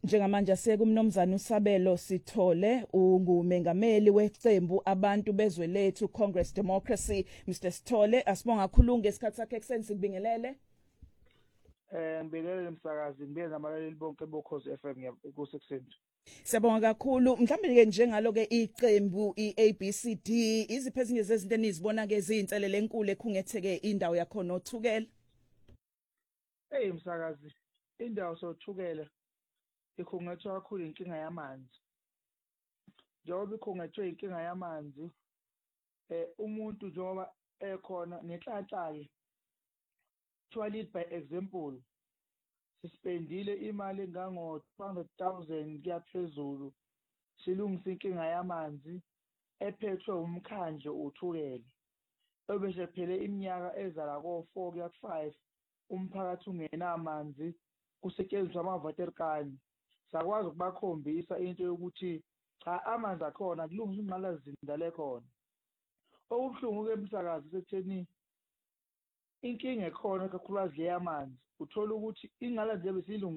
Njengamanje sekumnomzana uSabelo Sithole ungumengameli weqembu abantu bezwe lethu Congress Democracy. Mr Sithole, asibonga kakhulu ngesikhathi sakhe ekseni sikubingelele. Ngibingelele msakazi, ngibingelela abalaleli bonke bokhozi FM kusekuseni. Siyabonga kakhulu. Mhlawumbe ke njengalo ke iqembu iABCD iziphi ezinye zezinto enizibona ke izinselele enkulu ekhungetheke indawo yakho nothukela? Msakazi, indawo sothukela ikhungethwe kakhulu inkinga yamanzi. Njengoba ikhungethwe inkinga yamanzi, umuntu njengoba ekhona nenhlanhla to lead by example, sispendile imali engango 200,000 kuyaphezulu silungisa inkinga yamanzi ephethwe umkhandlo uthukela. Ebese phele iminyaka ezala ko4 kuya 5 umphakathi ungenamanzi kusetshenziswa ama-waterkan. Sakwazi ukubakhombisa into yokuthi cha amanzi akhona kulungisa ingqalazinda lekhona. Okubuhlungu ke msakazi sekutheni inkinga ekhona kakhulukazi le yamanzi. Uthola ukuthi ingqalazinda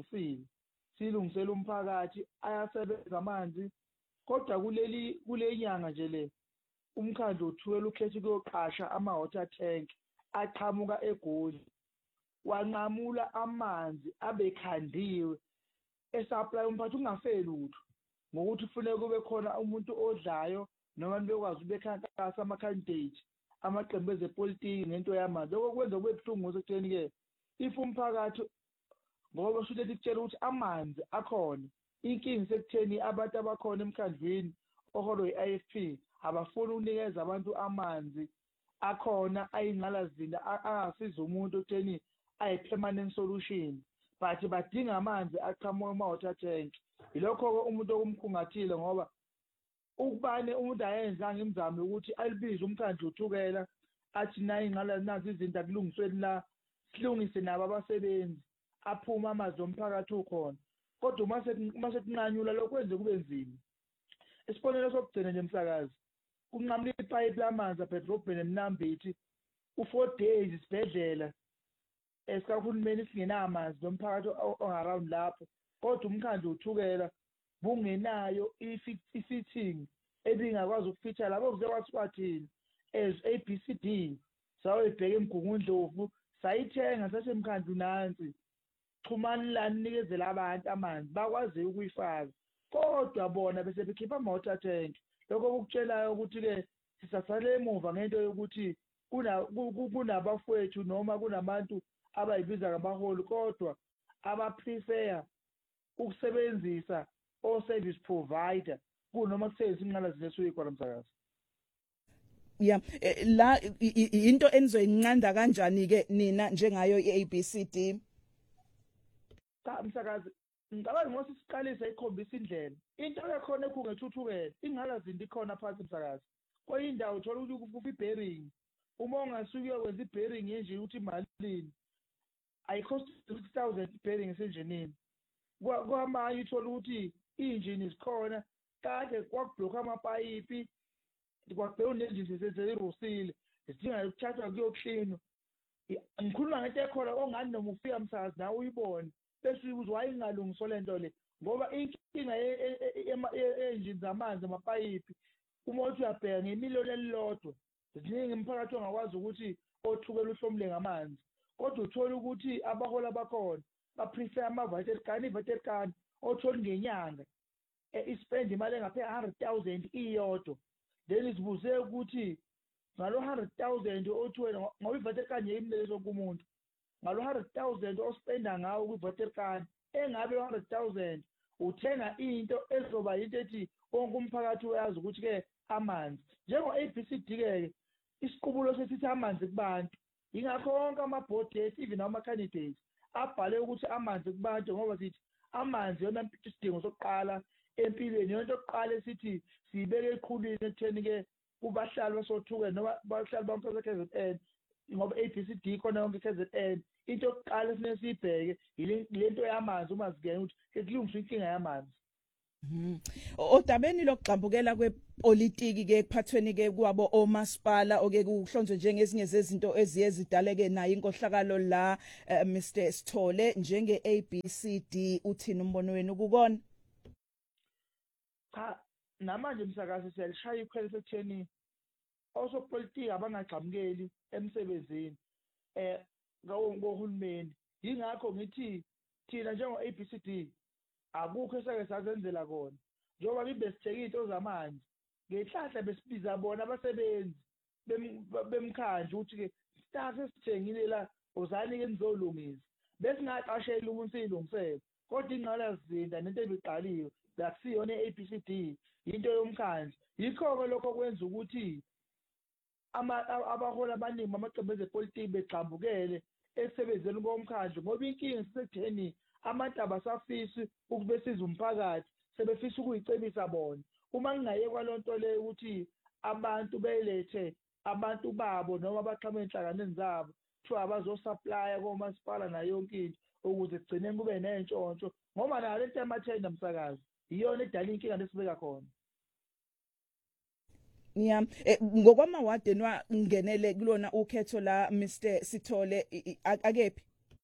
silungisela umphakathi ayasebenza amanzi kodwa kule nyanga nje le umkhandlo uthukela ukhethe ukuyoqasha ama-water tank aqhamuka eGoli wanqamula amanzi abekhandiwe esupply umphathi ungafeli lutho ngokuthi kufanele kube khona umuntu odlayo noma bekwazi ubekhankasa ama-candidate amaqembu ezepolitiki ngento yamanzi. Lokho kwenza kube buhlungu sekutheni ke if umphakathi ngoba usho ukuthi kutshela ukuthi amanzi akhona inkinga sekutheni abantu abakhona emkhandlwini oholwe i-IFP abafuni ukunikeza abantu amanzi akhona ayingqalazinda angasiza umuntu okutheni ayi-permanent solution but badinga amanzi aqhamuka kuma-water tank. Yilokho-ke umuntu okumkhungathile ngoba ukubane umuntu ayenzanga imizamo yokuthi alibize umkhandlu uthukela athi nayi nazi izinto akulungisweni la silungise nabo abasebenzi aphuma amanzi omphakathi ukhona kodwa uma sekunqanyula lokho kwenze kube nzima. Isibonelo sokugcina nje msakazi kunqamula ipayipi lamanzi aphethe eMnambithi u4 days isibhedlela esikahulumeni singenamanzi nomphakathi ongaround lapho kodwa umkhandlu uthukela bungenayo i-fitting ebingakwazi ukufitha labo kuze kwathiwathini as ABCD sawebheka eMgungundlovu sayithenga sasemkhandlu nansi xhumani lani nikezela abantu amanzi bakwazi ukuyifaka kodwa bona bese bekhipha ama-water tank. Lokho kukutshelayo ukuthi-ke sisasale emuva ngento yokuthi kunabafowethu noma kunabantu abayibiza ngabaholi kodwa abaprefer ukusebenzisa o-service provider kunoma kusebenzisa ingqalazinda esuyikhona msakazi. Yeah, la into enizoyinqanda kanjani ke nina njengayo iABCD? Cha msakazi, ngicabanga ngosi siqalise ikhombisa indlela. Into ekhona ekhungethuthukela, ingqalazinda ikhona phansi msakazi. Kweyindawo uthola ukuthi kufa ibearing. Uma ungasuka uyokwenza ibearing enje ukuthi imalini ayikhosti 60,000 ibearing esenjenini. Kwamanye uthola ukuthi i-engine isikhona kade kwakubhlokha amapayipi kwakubheka unenjini sezirusile sidinga ukuthathwa kuyokuhlinwa. Ngikhuluma ngento ekhona ongani noma ufika msakazi nawe uyibone bese uzwa ingalungiswa lento le ngoba inkinga ye-engine zamanzi amapayipi uma uthi uyabheka ngemiliyoni elilodwa ziningi umphakathi ongakwazi ukuthi othukela uhlomule ngamanzi kodwa uthola ukuthi abahola bakhona baprefer ama-waterkan othola ngenyanga ispend imali engaphezulu 100,000 iyodwa. Then sibuze ukuthi ngalo 100,000 othuwena ngoba i-waterkan yeyimlezo kumuntu ngalo 100,000 ospenda ngawo kwi-waterkan engabe 100,000 uthenga into ezoba into ethi wonke umphakathi uyazi ukuthi-ke amanzi njengo-ABCD-ke isiqubulo sesithi amanzi kubantu yingakho wonke ama-board even ama-candidates abhale ukuthi amanzi kubantu ngoba sithi amanzi yona isidingo sokuqala empilweni yonto yokuqala esithi siyibeke eqhulwini ekutheni-ke kubahlali basothukela noma bahlali bonke KZN ngoba ABCD khona yonke KZN into yokuqala esinye siyibheke ile nto yamanzi uma sigena ukuthi kulungiswa inkinga yamanzi. Odabeni lokugqambukela kwepolitiki ke kuphathweni ke kwabo omasipala oke kuhlonzwe njengezinye zezinto eziye zidaleke nayo inkohlakalo la Mr Sithole njenge ABCD uthini umbono wenu kukona? Cha namanje umsakazi siyalishaya ikhwele sekutheni osopolitiki abangagxamukeli emsebenzini ngohulumeni. Yingakho ngithi thina njengo ABCD akukho esake sazenzela kona njengoba bibe sithekile zamanzi ngehlahla besibiza bona abasebenzi bemkhandla ukuthi ke staff esithengile la uzani ke nizolungisa bese ngaqashela umuntu silungisele kodwa ingqalazinda nento ebiqaliwe lakusiyona eABCD into yomkhandla yikho ke lokho kwenza ukuthi abahola abaningi amaqembu ezepolitiki begxambukele esebenzeni komkhandla ngoba inkinga sisekutheni abantu abasafisi ukubesiza umphakathi sebefisa ukuyicebisa bona uma ngingayekwa lonto le ukuthi abantu belethe abantu babo noma abaqhamuka enhlanganeni zabo kuthiwa abazosupply komasipala nayo yonke into ukuze kugcineni kube nentshontsho ngoba nayo lento yamathenda msakazi iyona edala inkinga lesibeka khona. Yeah, ngokwamawadi ngenele kulona ukhetho la Mr Sithole akephi?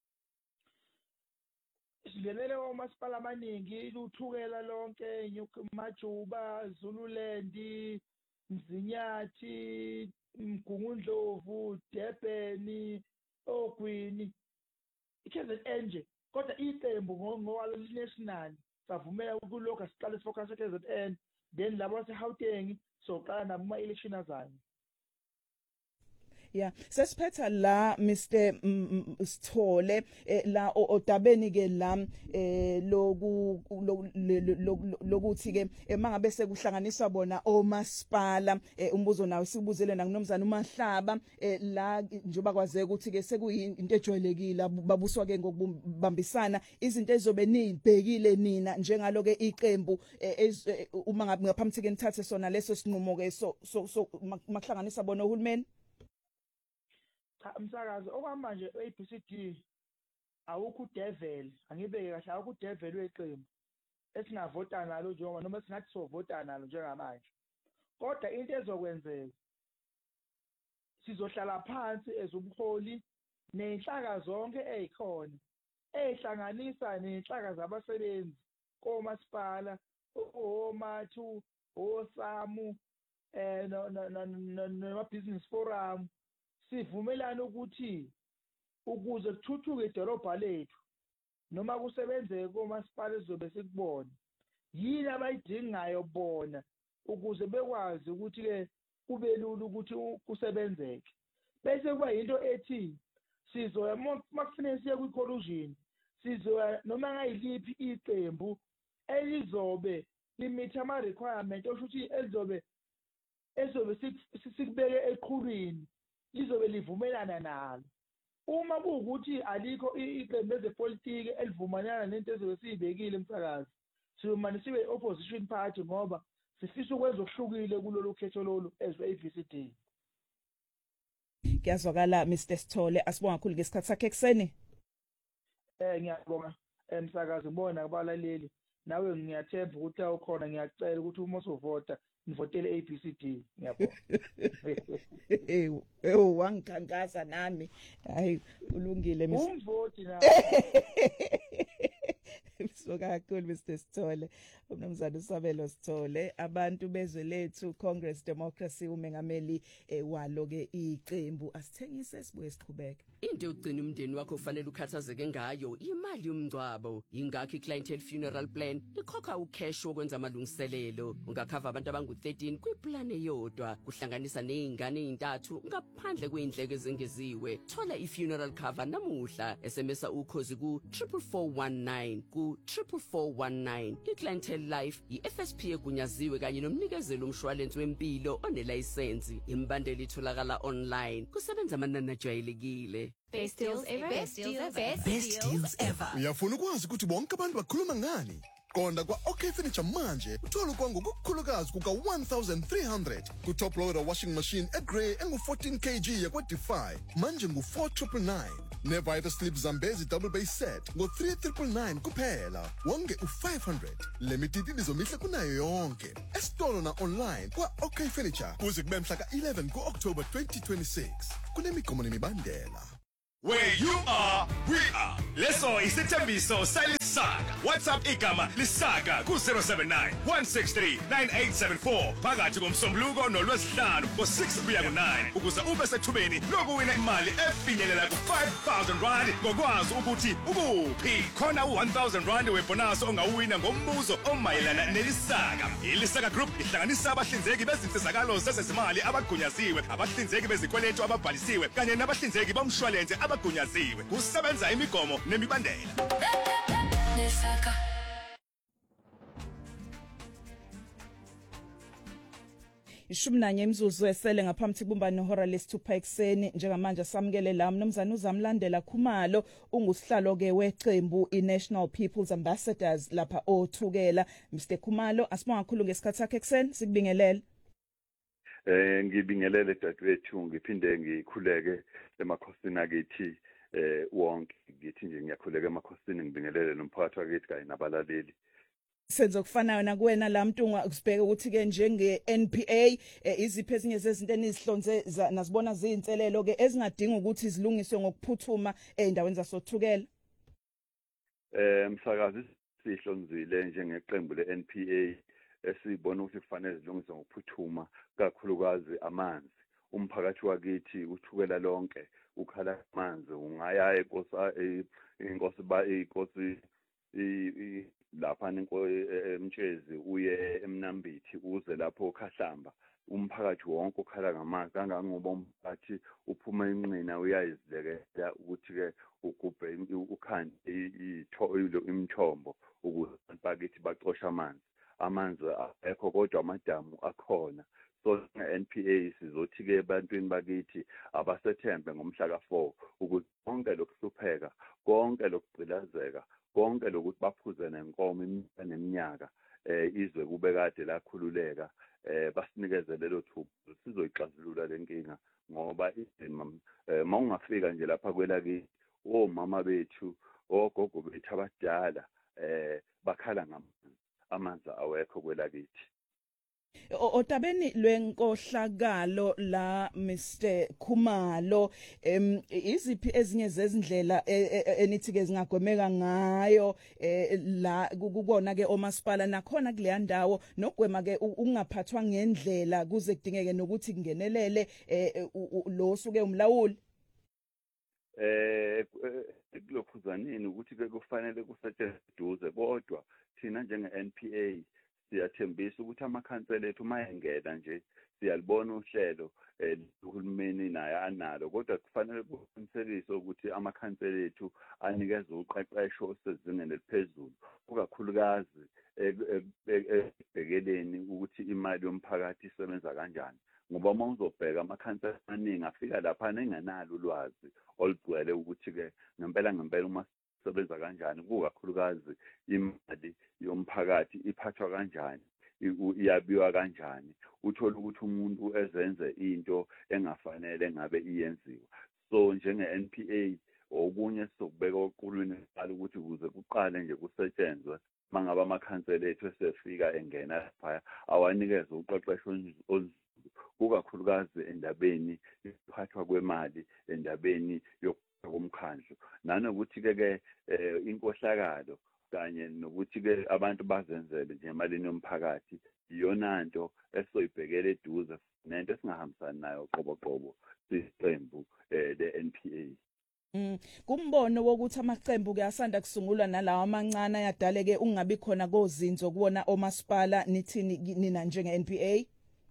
Singenele omasipala amaningi luthukela lonke Majuba, Zululand, Mzinyathi, Mgungundlovu, Durban, Ogwini. iKZN nje kodwa iqembu ngowalo national savumela ukulokho siqale sifocus eKZN then labo baseGauteng soqala nabo election azayo. Yeah, sesiphetha la Mr Sithole la odabeni ke la lokuthi ke mangabe sekuhlanganiswa bona omasipala umbuzo nawe sikubuzele nakunomzana uMahlaba la njoba kwazeke ukuthi ke sekuyinto ejwayelekile babuswa ke ngokubambisana izinto ezobe nizibhekile nina njengalo ke iqembu uma ngabe ngaphambi ke nithathe sona leso sinqumo ke so makuhlanganisa bona uhulumeni. Umsakazi okwamanje ABCD awukho udevil angibeke kahle awukho udevil weqembu esingavota nalo njengoba noma singathi sovota nalo njengamanje kodwa into ezokwenzeka sizohlala phansi ezobuholi nenhlaka zonke ezikhona ehlanganisa nenhlaka zabasebenzi komasipala oMathu oSamu no business forum sivumelana ukuthi ukuze kuthuthuke idolobha lethu noma kusebenzeke komasipala ezobe sikubona yini abayidingayo bona ukuze bekwazi ukuthi ke kube lula ukuthi kusebenzeke bese kuba into ethi sizoya makufanele siye kwi-collusion sizoya noma ngayiliphi iqembu elizobe limit ama-requirement osho ukuthi ezobe sikubeke eqhulwini lizobe livumelana nalo uma kuwukuthi alikho iqembu lezepolitiki elivumelana nento ezobe siyibekile umsakazi siyomane sibe opposition party ngoba sifisa ukwenza okuhlukile kulolu khetho lolu as-ABCD. Ngiyazwakala Mr Sithole asibonga kakhulu ngesikhathi sakhe ekseni. Ngiyabonga umsakazi ngibona kubalaleli nawe ngiyathemba ukuthi awukhona ngiyacela ukuthi uma usuvota nivotele ABCD ngiyabonga. Wangikhankaza nami hayi ulungile umvoti na Sibonga kakhulu Mr Sithole umnumzana uSabelo Sithole abantu bezwe lethu Congress Democracy umengameli walo ke iqembu asithengise sibuye siqhubeke. Into yokugcina umndeni wakho ufanele ukhathazeke ngayo imali yomngcwabo ingakho iClientele Funeral Plan ikhokha ucash wokwenza amalungiselelo ungakhava abantu abangu13 kwiplan eyodwa kuhlanganisa nezingane ezintathu ngaphandle kweindleko ezengeziwe thola ifuneral cover namuhla SMS ukhozi ku 44419 ku 44419 iClientele Life iFSP egunyaziwe kanye nomnikezelo umshwalense wempilo onelayisensi imbandeli itholakala online kusebenza amanani ajwayelekile. Best deals ever. Uyafuna ukwazi ukuthi bonke abantu bakhuluma ngani? Qonda kwa OK Furniture manje uthola kwangokukhulukazi kuka 1300 ku top loader washing machine eGrey engu 14 kg yakwa Defy manje ngu 4999 Nevita Sleep Zambezi double base set ngo 3999 kuphela wonge u500 limited izomihle kunayo yonke esitolo na online kwa OK Furniture kuze kube mhla ka11 kuOctober 2026 kunemigomo nemibandela. Where you are, we are. Leso isithembiso salisaka. WhatsApp igama lisaka ku 079 163 9874 phakathi komsombuluko nolwesihlanu ngo6 kuya ku9 ukuze ube sethubeni lokuwina imali efinyelela ku 5000 rand ngokwazi ukuthi ukuphi. Khona u1000 rand webonus ongawina ngombuzo omayelana nelisaka. Ilisaka Group ihlanganisa abahlinzeki bezinsizakalo zezimali abagunyaziwe, abahlinzeki bezikweletu ababhalisiwe kanye nabahlinzeki bomshwalense abagunyaziwe. Kusebenza imigomo nemibandela. Lesaka. Ishumi nanye imizuzu esele ngaphambi kubumba nehora lesithupha ekseni njengamanje samukele la mnumzana uZamlandela Khumalo ungusihlalo ke weqembu iNational People's Ambassadors lapha othukela. Mr Khumalo asibonga kakhulu ngesikhathi sakhe ekseni sikubingelele. Ngibingelele dadewethu ngiphinde ngikhuleke emakhosini akithi wonke ngithi nje ngiyakhuleka emakhosini ngibingelele nomphakathi wakithi kanye nabalaleli. Senzo kufanayo na kuwena la mntunga usibheke ukuthi ke njenge NPA iziphi ezinye zezinto enizihlonze nazibona ziyinselelo ke ezingadinga ukuthi izilungiswe ngokuphuthuma endaweni zasothukela. Msakazi sihlonzile njengeqembu leNPA esibona ukuthi kufanele izilungiswe ngokuphuthuma kakhulukazi amanzi. Umphakathi wakithi uthukela lonke ukhala amanzi ungaya inkosi lapha emtshezi uye eMnambithi uze lapho ukhahlamba umphakathi wonke ukhala ngamanzi kangangoba umphakathi uphuma inqina uyayizilekela ukuthi ke ugubhe ukhande imithombo ukuze bakithi bacosha amanzi ekho kodwa amadamu akhona. So nge-NPA sizothi ke ebantwini bakithi abasethembe ngomhla ka4 ukuthi konke lokuhlupheka konke lokugcilazeka konke lokuthi baphuze nenkomo neminyaka izwe kube kade lakhululeka basinikeze lelo thuba sizoyixazulula lenkinga ngoba mawungafika nje lapha kwelaki omama bethu ogogo bethu abadala bakhala amanzi awekho kwelakithi. Otabeni lwenkohlakalo la Mr Khumalo iziphi ezinye zezindlela enithi ke zingagwemeka ngayo la kukona ke omasipala nakhona kuleya ndawo nokugwema ke ungaphathwa ngendlela kuze kudingeke nokuthi kungenelele lo suke umlawuli kulokhuzanini ukuthi ke kufanele kusetshenziswe kodwa thina njenge-NPA siyathembisa ukuthi amakhansela ethu mayengena nje siyalibona uhlelo uhulumeni naye analo kodwa kufanele kuqinisekiswe ukuthi amakhansela ethu anikeze uqeqesho osezingeni eliphezulu kakhulukazi ekubhekeleni ukuthi imali yomphakathi isebenza kanjani ngoba mawuzobheka amakhansela amaningi afika lapha engenalo ulwazi olugcwele ukuthi ke ngempela uma sebenza kanjani kakhulukazi imali yomphakathi iphathwa kanjani iyabiwa kanjani uthola ukuthi umuntu ezenze into engafanele ngabe iyenziwa. So njenge-NPA okunye sokubeka oqulwini ukuthi ukuze kuqale nje kusetshenzwe mangaba amakhansela ethu esefika engena lapha awanikeze uqeqesho kakhulukazi endabeni yokuphathwa kwemali endabeni komkhandlu nanokuthi ke inkohlakalo kanye nokuthi ke abantu bazenzele nje emalini yomphakathi iyona nto esoyibhekela eduze nento esingahambisani nayo qobo siqembu le-NPA. Kumbono wokuthi amaqembu ke asanda kusungulwa nalawa amancane ayadaleke ungabi khona kozinzo kuwona omasipala nithini nina njenge-NPA?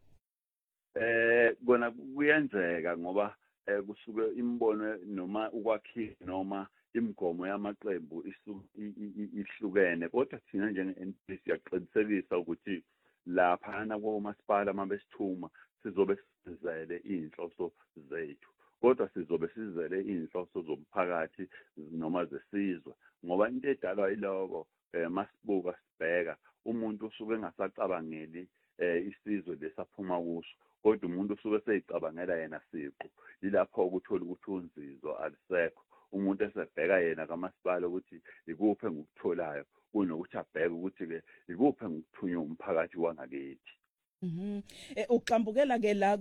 Kona kuyenzeka ngoba kusuke imbono noma ukwakhiwa noma imigomo yamaqembu ihlukene kodwa thina njenge-NPA siyaqinisekisa ukuthi lapha na komasipala mabesithuma sizobe sizele inhloso zethu kodwa sizobe sizele inhloso zomphakathi noma zesizwe ngoba into edalwa yiloko masibuka sibheka umuntu usuke engasacabangeli isizwe lesaphuma kuso kodwa umuntu usuke seyicabangela yena siqu yilapho ukuthola ukuthi unzizo alisekho umuntu esebheka yena kamasipala ukuthi ikuphi engikutholayo kunokuthi abheke ukuthi-ke ikuphi engikuthunywa umphakathi wangakithi. Uqhambukela ke la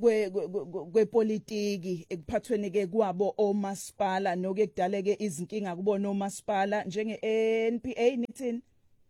kwepolitiki ekuphathweni ke kwabo omasipala noke kudaleke izinkinga kubona omasipala njenge NPA nithini?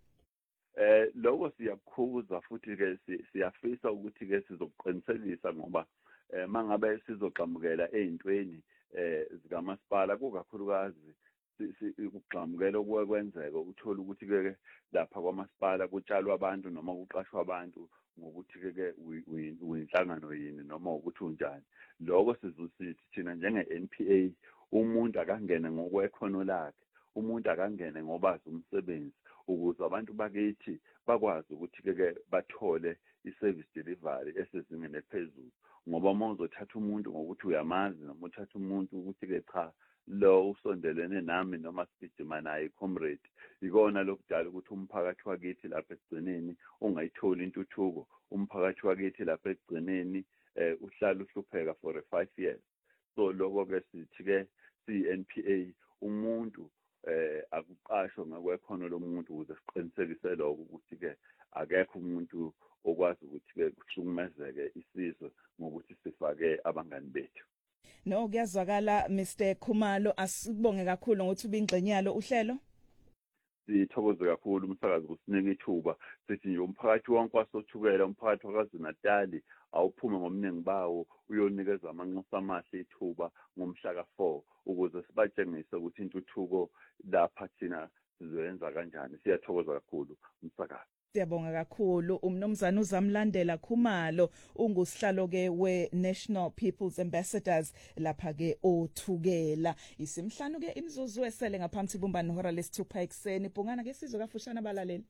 Lokho siyakhuza futhi ke siyafisa ukuthi ke sizokuqinisekisa ngoba mangabe sizoqhamukela ezintweni zikamasipala kukakhulukazi ukugxamukela okwekwenzeka uthola ukuthi ke lapha kwamasipala kutshalwa abantu noma kuqashwa abantu ngokuthi ke uyinhlangano yini noma ukuthi unjani lokho sizosithi thina njenge-NPA umuntu akangene ngokwekhono lakhe umuntu akangene ngobazi umsebenzi ukuze abantu bakithi bakwazi ukuthi ke bathole i-service delivery esezingeni eliphezulu ngoba uma uzothatha umuntu ngokuthi uyamazi noma uthatha umuntu ukuthi ke cha lo usondelene nami noma sigijima naye comrade ikona lokudala ukuthi umphakathi wakithi lapha egcineni ungayitholi intuthuko umphakathi wakithi lapha egcineni uhlala uhlupheka for 5 years so lokho ke sithi ke si-NPA umuntu akuqashwe ngakwekhono lomuntu ukuze siqinisekise lokho ukuthi ke akekho umuntu okwazi ukuthi ke kuhlukumezeke isizwe ngokuthi sifake abangani bethu. No kuyazwakala Mr Khumalo asibonge kakhulu ngokuthi ubingxenyalo uhlelo. Sithokoze kakhulu umsakazi kusinika ithuba sithi nje umphakathi wonke wasothukela umphakathi waKwaZulu-Natal awuphume ngomningi bawo uyonikeza amanxusa amahle ithuba ngomhla ka4 ukuze sibatshengise ukuthi intuthuko lapha thina sizoyenza kanjani siyathokoza kakhulu umsakazi. Siyabonga kakhulu umnomzana uZamlandela Khumalo ungusihlalo ke we-National People's Ambassadors lapha ke othukela isimhlanu ke imizuzu esele ngaphambi ibumba nehora lesithupha ekseni bhungana ke sizwe kafushana abalaleli.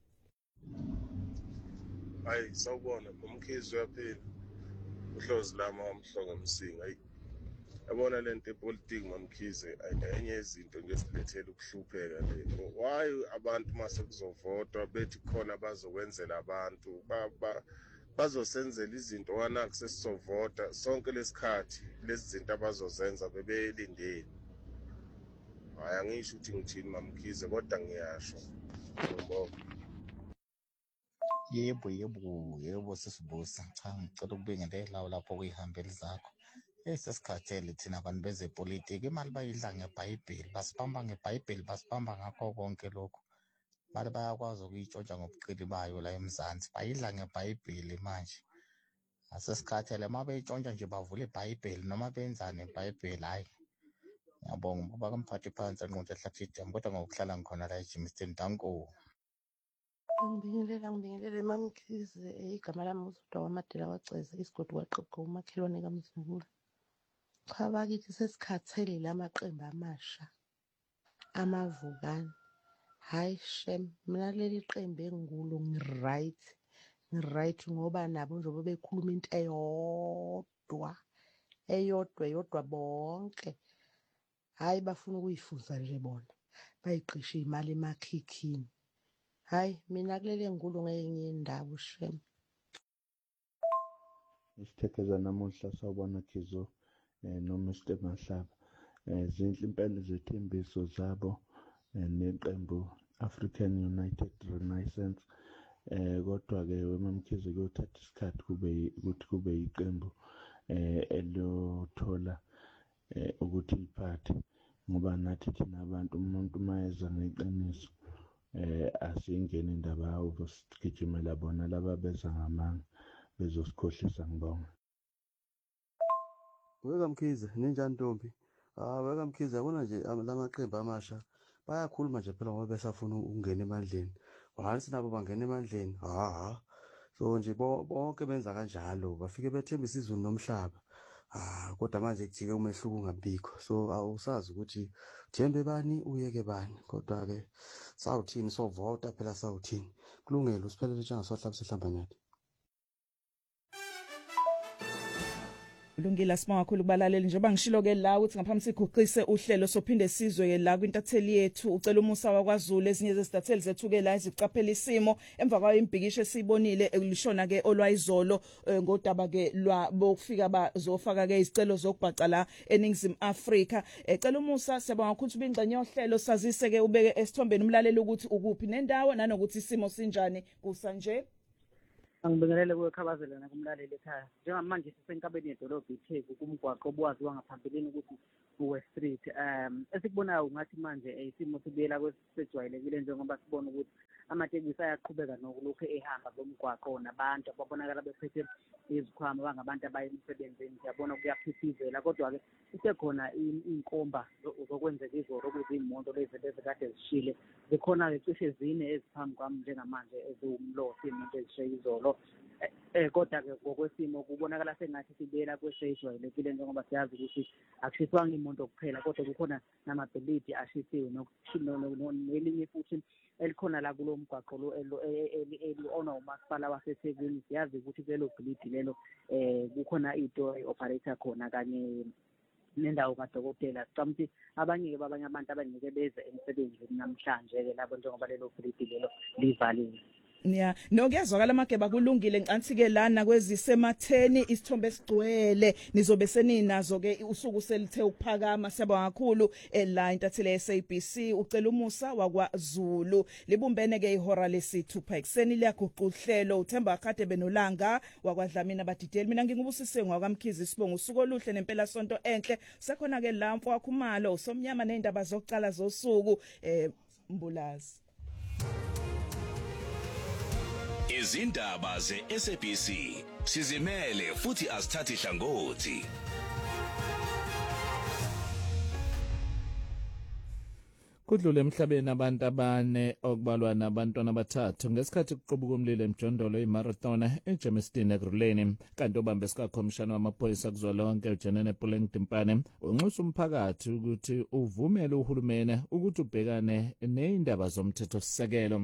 Hayi sawubona umkhizi uyaphila uhlozi lama wamhlonga umsinga hayi yabona lento epolitiki mamkhize enye izinto nje silethela ukuhlupheka le why abantu mase kuzovotwa bethi khona bazokwenzela abantu bazosenzela izinto wana kusesizovota sonke lesikhathi lezi zinto abazozenza bebelindeni hayi angisho ukuthi ngithini mamkhize kodwa ngiyasho ngibonga. Yebo sisibusa cha ngicela ukubingelela lapho kuyihambeli zakho sesikhathele thina abantu bezepolitiki imali bayidla ngeBhayibheli basibamba ngeBhayibheli basibamba ngakho konke lokho mali bayakwazi ukuyitshontsha ngobuqili bayo la eMzansi bayidla ngeBhayibheli manje asesikhathele uma beyitshontsha nje bavule iBhayibheli noma benzane iBhayibheli hayi ngiyabonga ngoba kamphathi phansi angqondo ehlathidem kodwa ngokuhlala ngikhona la eJimston danko. Ngibingelela mamkhize igama lami uZodwa waMadela wagceza isigodi waqoqa umakhelwane kaMzungula. Cha bakithi sesikhathele lamaqembu amasha amavukani hayi shem mina leli qembu engikulo ngiright ngoba nabo njengoba bekhuluma into eyodwa bonke hayi bafuna ukuyifuza nje bona bayiqishe imali emakhikhini hayi mina kulele engikulo ngenye indawo shem. Isithekeza namuhla sawubona Khizo noMr Mahlaba zinhle impela zethembiso zabo neqembu African United Renaissance kodwa ke wemamkhize kuyothatha isikhathi kube iqembu elothola ukuthi iphathe ngoba nathi thina abantu umuntu mayeza neqiniso asingene indaba yawo sigijimela bona laba beza ngamanga bezosikhohlisa ngibonga. Weka Mkhize ninjani Ntombi? Weka Mkhize yabona nje lamaqembu amasha bayakhuluma nje phela ngoba besafuna ukungena emandleni. Once nabo bangena emandleni so nje bonke benza kanjalo bafike bethembisa izulu nomhlaba. Kodwa manje kujike umehluko ungabikho so awusazi ukuthi thembe bani uyeke bani kodwa ke sawuthini sovota phela sawuthini kulungile usiphelele njanga sohlaba sehlamba nyathi. Lungile sibonga kakhulu kubalaleli njengoba ngishilo ke la ukuthi ngaphambi siguqise uhlelo sophinde sizwe ke la kwintatheli yethu ucela umusa wakwaZulu ezinye zezintatheli zethu ke la izicaphela isimo emva kwayo imbhikisho esibonile ekulishona ke olwayizolo ngodaba ke lwabokufika bazofaka ke izicelo zokubhaca la eNingizimu Afrika ecela umusa siyabonga ukuthi ubingcenye yohlelo sazise ke ubeke esithombeni umlaleli ukuthi ukuphi nendawo nanokuthi isimo sinjani kusanje. Angibingelele kuwekhabazelana kumlaleli ekhaya njengamanje sisenkabeni yedolobha iTheku kumgwaqo obuwaziwa ngaphambilini ukuthi uWest Street esikubonayo ungathi manje isimo sibuyela kwesejwayelekile njengoba sibona ukuthi amatekisi ayaqhubeka nokulokho ehamba lomgwaqo nabantu ababonakala bephethe izikhwama bangabantu abaye emsebenzini siyabona kuyaphithizela kodwa ke isekhona inkomba zokwenzeka izolo ukuthi imoto lezi bezikade zishile zikhona ke cishe zine eziphambi kwami njengamanje eziwumlosi imoto ezishiye izolo kodwa ke ngokwesimo kubonakala sengathi sibuyela kwesejwayelekile njengoba siyazi ukuthi akushiswanga imoto kuphela kodwa kukhona namabhilidi ashisiwe nelinye futhi elikhona la kulo mgwaqo lo eli-ona umasipala waseThekwini siyazi ukuthi lelo bhilidi lelo kukhona ito operator khona kanye nendawo kadokotela sicamthi abanye abantu abangeke beze emsebenzini namhlanje ke labo njengoba lelo bhilidi lelo livaliwe. Yeah, nokuyazwakala amageba kulungile ngicanthi ke lana kwezisematheni isithombe esigcwele nizobe seninazo ke usuku selithe ukuphakama siyabonga kakhulu la intatheli SABC ucela umusa wakwaZulu libumbene ke ihora lesithupha ekseni liyaguqa uhlelo uThemba Khade benolanga wakwaDlamini abadideli mina ngingubusise ngwakwamkhizi sibonga usuku oluhle nempela sonto enhle sekhona ke la mfo wakhumalo usomnyama neindaba zokuqala zosuku Mbulazi. Izindaba ze-SABC sizimele futhi asithathi hlangothi. Kudlule emhlabeni abantu abane okubalwa nabantwana abathathu ngesikhathi kuqubuka umlilo emjondolo iMarathon eGermiston eGruleni kanti obambe sikakhomishana wamaphoyisa kuzwelonke uJenene Puleng Timpane unxusa umphakathi ukuthi uvumele uhulumeni ukuthi ubhekane nezindaba zomthetho sisekelo.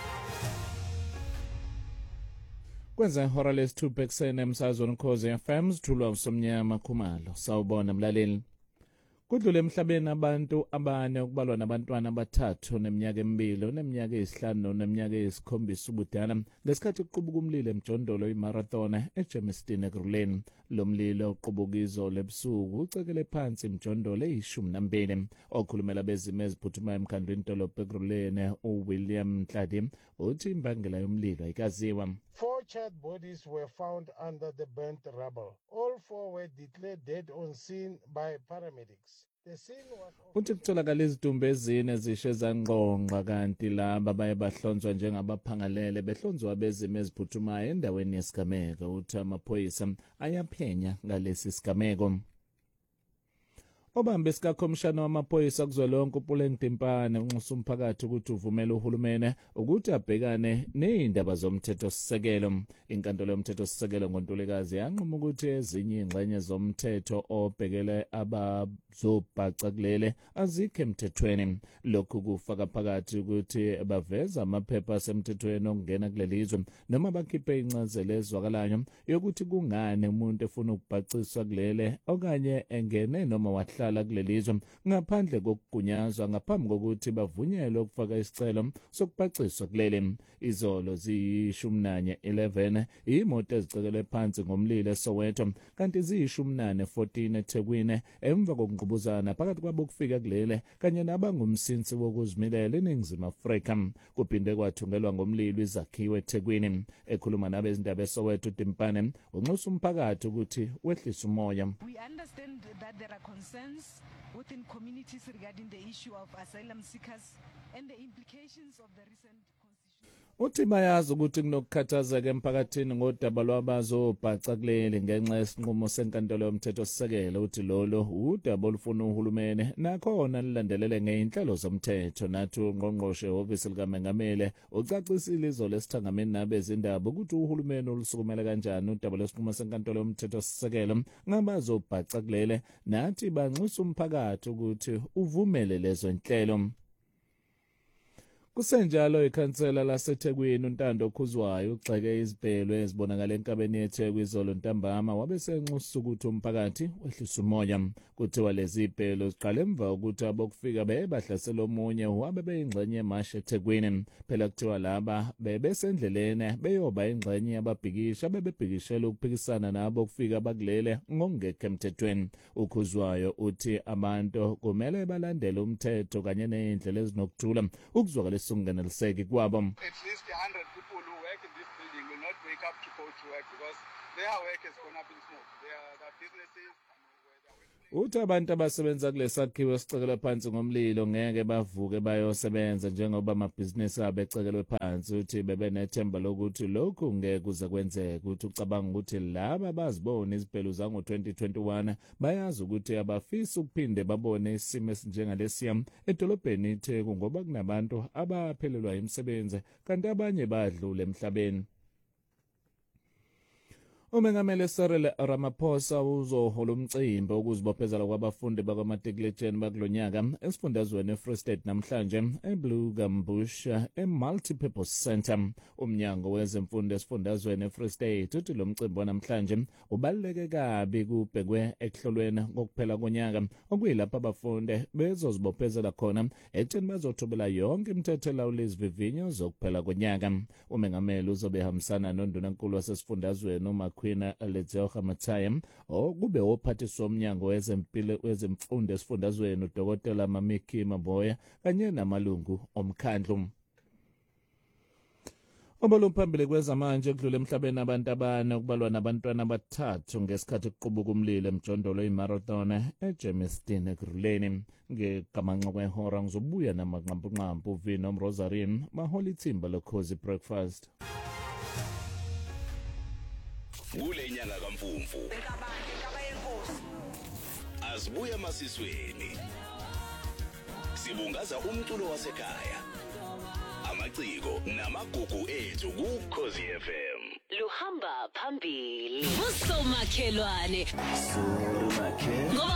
Kwenza ihora lesithupha ekuseni emsakazweni Ukhozi FM sithulwa usomnyama Khumalo sawubona mlaleli. Kudlule emhlabeni abantu abane okubalwa nabantwana abathathu neminyaka emibili neminyaka eyisihlanu neminyaka eyisikhombisa ubudala ngesikhathi kuqubuka umlilo emjondolo iMarathon eGermiston eGruleni lo mlilo uqubuka izolo ebusuku ucekele phansi imjondolo eyi12 okhulumela bezimo eziphuthumayo emkhandlwini dolobha eGruleni uWilliam Mhladi uthi imbangela yomlilo ayikaziwa. 4 charred bodies were found under the burnt rubble. All 4 were declared dead on scene by paramedics. The scene was uthi kutholakala izidumbu ezine zishe zangqongqa kanti laba baye bahlonzwa njengabaphangalele behlonzwa bezimo eziphuthumayo endaweni yesigameko uthi amaphoyisa ayaphenya ngalesi sigameko. Obambe sikakhomishana wamaphoyisa kuzwelonke uPuleng Timpane unxusa umphakathi ukuthi uvumele uhulumeni ukuthi abhekane nezindaba zomthetho sisekelo. Inkantolo yomthetho sisekelo ngoNtulikazi yanquma ukuthi ezinye ingxenye zomthetho obhekele abazobhaca kulele azikho emthethweni. Lokhu kufaka phakathi ukuthi baveza amaphepha asemthethweni okungena kulelizwe noma bakhiphe incazelo ezwakalayo yokuthi kungani umuntu efuna ukubhaciswa kulele okanye engene noma wahlala kulelizwe ngaphandle kokugunyazwa ngaphambi kokuthi bavunyelwe ukufaka isicelo sokubhaciswa kulele. Izolo ziyi11 imoto ezicekele phansi ngomlilo eSoweto kanti ziyi14 eThekwini emva kokungqubuzana phakathi kwabo kufika kulele kanye nabangumsinsi wokuzimilela eNingizimu Afrika. Kuphinde kwathungelwa ngomlilo izakhiwo eThekwini. Ekhuluma nabezindaba eSoweto Timpane unxusa umphakathi ukuthi wehlise umoya. We understand that there are concerns within communities regarding the issue of asylum seekers and the implications of the recent uthi bayazi ukuthi kunokukhathazeka emphakathini ngodaba lwabazobhaca kuleli ngenxa yesinqumo senkantolo yomthetho sisekelo uthi lolo udaba olufuna uhulumeni nakhona lilandelele ngeinhlelo zomthetho nathi ungqongqoshe ofisi likaMengameli ucacisile izolo esithangameni nabezindaba ukuthi uhulumeni ulusukumela kanjani udaba lesinqumo senkantolo yomthetho sisekelo ngabazobhaca kuleli nathi banxusa umphakathi ukuthi uvumele lezo inhlelo. Kusenjalo ikhansela laseThekwini uNtando Khuzwayo ugxeke izibhelo ezibonakala enkabeni yeThekwini izolo ntambama wabesenxusa ukuthi umphakathi wehlisa umoya. Kuthiwa lezi ibhelo ziqale emva ukuthi abokufika bahlasela omunye wabe beyingxenye yemasha eThekwini. Phela kuthiwa laba bebesendlelene beyoba ingxenye yababhikisha bebebhikishela ukuphikisana nabo kufika bakulele ngokungekho emthethweni. Ukhuzwayo uthi abantu kumele balandele umthetho kanye nezindlela ezinokuthula ukuzwakala ukunganeliseki kwabo. At least 100 people who work in this building will not wake up to go to work because their work has gone up in smoke. Their businesses. Uthi abantu abasebenza kulesakhiwo esicekelwe phansi ngomlilo ngeke bavuke bayosebenza njengoba amabhizinisi abo ecekelwe phansi. Uthi bebenethemba lokuthi lokhu ngeke kuze kwenzeke. Uthi ucabanga ukuthi laba bazibona izibhelu zango-2021 bayazi ukuthi abafisi ukuphinde babone isimo esinjengalesiya edolobheni iTheku ngoba kunabantu abaphelelwa imisebenzi kanti abanye badlula emhlabeni. Umengameli Cyril Ramaphosa uzohola umcimbi ukuzibophezela kwabafundi bakwaMatriculation bakulonyaka esifundazweni eFree State namhlanje eBlue Gum Bush eMultipurpose Center. Umnyango wezemfundo esifundazweni eFree State uthi lo mcimbi wanamhlanje ubaluleke kabi kubhekwe ekuhlolweni kokuphela konyaka okuyilapho abafundi bezozibophezela khona ekutheni bazothobela yonke imithetho elawula izivivinyo zokuphela konyaka. Umengameli uzobe ehambisana noNdunankulu wasesifundazweni Queen Letsoga Mathaya okube ophathiswa omnyango wezemfundo esifundazweni uDokotela Mamiki Maboya kanye namalungu omkhandlu. Obaluphambili kwezamanje kudlula emhlabeni abantu abane okubalwa nabantwana abathathu ngesikhathi kuqubuka umlilo emjondolo iMarathon eJermiston eGruleni. Ngekamanxa kwehora ngizobuya namaqampunqampu Vino Rosarin bahola ithimba lokhozi breakfast. Kule nyanga kaMfumfu asibuya masisweni sibungaza umculo wasekhaya amaciko namagugu ethu kuKhosi FM luhamba phambili usomakhelwane